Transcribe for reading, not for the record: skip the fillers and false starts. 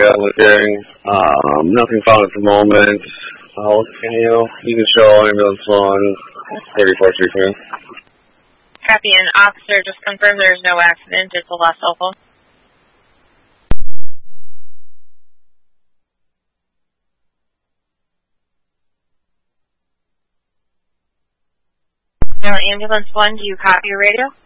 got looking. Nothing found at the moment. You can show ambulance on 34 Street for me. Copy, and officer, just confirm there is no accident. It's a lost cell phone. Now, ambulance 1, do you copy your radio?